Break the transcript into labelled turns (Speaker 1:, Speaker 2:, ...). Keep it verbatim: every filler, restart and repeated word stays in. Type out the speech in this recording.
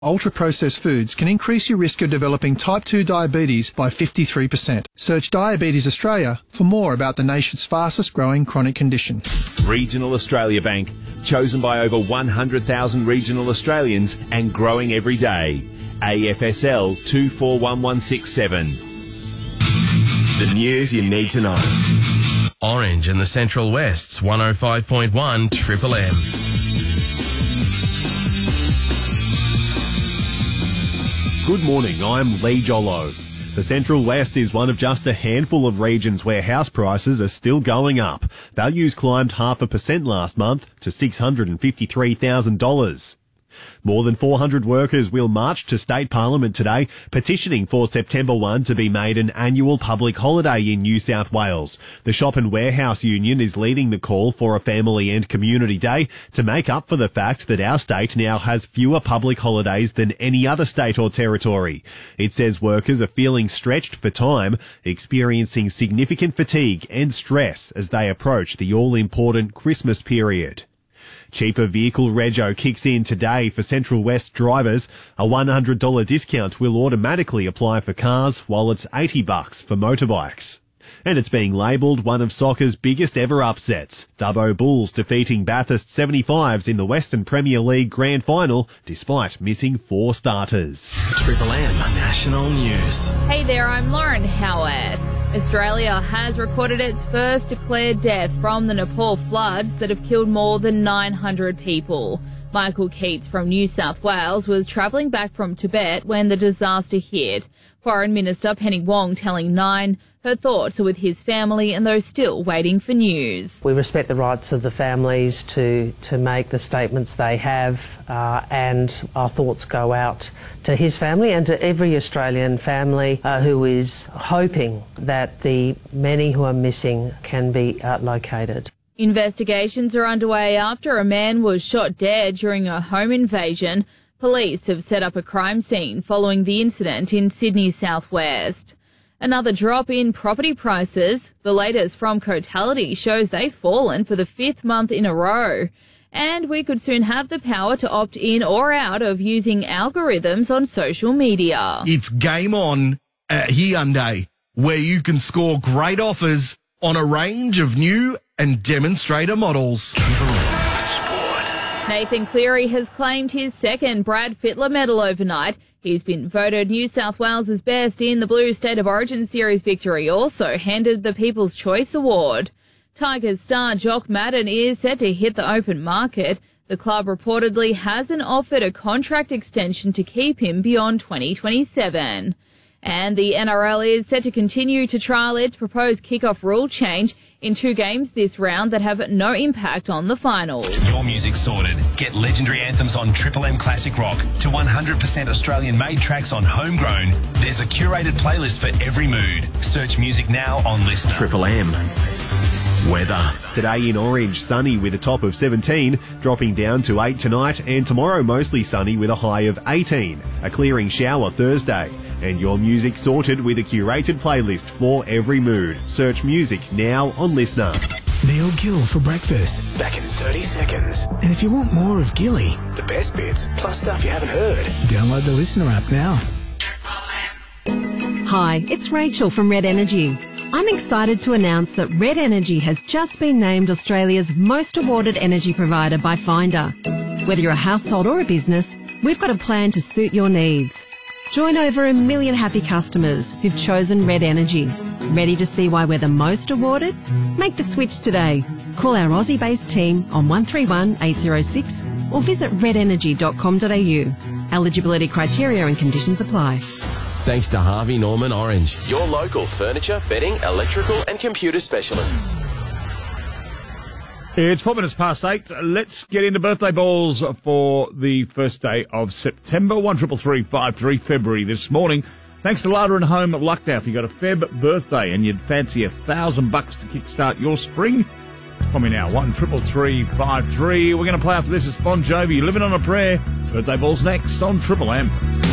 Speaker 1: Ultra-processed foods can increase your risk of developing type two diabetes by fifty-three percent. Search Diabetes Australia for more about the nation's fastest growing chronic condition.
Speaker 2: Regional Australia Bank, chosen by over one hundred thousand regional Australians and growing every day. A F S L two four one one six seven.
Speaker 3: The news you need to know.
Speaker 4: Orange in the Central West's one oh five point one Triple M.
Speaker 5: Good morning, I'm Lee Jollo. The Central West is one of just a handful of regions where house prices are still going up. Values climbed half a percent last month to six hundred fifty-three thousand dollars. More than four hundred workers will march to State Parliament today, petitioning for September first to be made an annual public holiday in New South Wales. The Shop and Warehouse Union is leading the call for a family and community day to make up for the fact that our state now has fewer public holidays than any other state or territory. It says workers are feeling stretched for time, experiencing significant fatigue and stress as they approach the all-important Christmas period. Cheaper vehicle rego kicks in today for Central West drivers. A one hundred dollars discount will automatically apply for cars, while it's eighty bucks for motorbikes. And it's being labelled one of soccer's biggest ever upsets. Dubbo Bulls defeating Bathurst seventy-fives in the Western Premier League Grand Final, despite missing four starters.
Speaker 3: Triple M National News.
Speaker 6: Hey there, I'm Lauren Howard. Australia has recorded its first declared death from the Nepal floods that have killed more than nine hundred people. Michael Keats from New South Wales was travelling back from Tibet when the disaster hit. Foreign Minister Penny Wong telling Nine her thoughts are with his family and those still waiting for news.
Speaker 7: We respect the rights of the families to, to make the statements they have, uh, and our thoughts go out to his family and to every Australian family uh, who is hoping that the many who are missing can be uh, located.
Speaker 6: Investigations are underway after a man was shot dead during a home invasion. Police have set up a crime scene following the incident in Sydney's southwest. Another drop in property prices. The latest from Cotality shows they've fallen for the fifth month in a row. And we could soon have the power to opt in or out of using algorithms on social media.
Speaker 8: It's game on at Hyundai, where you can score great offers on a range of new and demonstrator models.
Speaker 6: Nathan Cleary has claimed his second Brad Fittler medal overnight. He's been voted New South Wales' best in the Blues State of Origin Series victory, also handed the People's Choice Award. Tigers star Jock Madden is set to hit the open market. The club reportedly hasn't offered a contract extension to keep him beyond twenty twenty-seven. And the N R L is set to continue to trial its proposed kickoff rule change in two games this round that have no impact on the finals.
Speaker 9: Your music's sorted. Get legendary anthems on Triple M Classic Rock to one hundred percent Australian-made tracks on Homegrown. There's a curated playlist for every mood. Search music now on Listener.
Speaker 3: Triple M. Weather.
Speaker 5: Today in Orange, sunny with a top of seventeen, dropping down to eight tonight, and tomorrow mostly sunny with a high of eighteen. A clearing shower Thursday. And your music sorted with a curated playlist for every mood. Search music now on Listener.
Speaker 10: Neil Gill for breakfast. Back in thirty seconds. And if you want more of Gilly, the best bits, plus stuff you haven't heard, download the Listener app now.
Speaker 11: Hi, it's Rachel from Red Energy. I'm excited to announce that Red Energy has just been named Australia's most awarded energy provider by Finder. Whether you're a household or a business, we've got a plan to suit your needs. Join over a million happy customers who've chosen Red Energy. Ready to see why we're the most awarded? Make the switch today. Call our Aussie-based team on one three one eight zero six or visit red energy dot com dot a u. Eligibility criteria and conditions apply.
Speaker 4: Thanks to Harvey Norman Orange, your local furniture, bedding, electrical and computer specialists.
Speaker 12: It's four minutes past eight. Let's get into birthday balls for the first day of September. One triple three five three February this morning. Thanks to Larder and Home at Lucknow. If you got a Feb birthday and you'd fancy a thousand bucks to kickstart your spring, call me now. One triple three five three. We're going to play after this. It's Bon Jovi. Living on a Prayer. Birthday balls next on Triple M.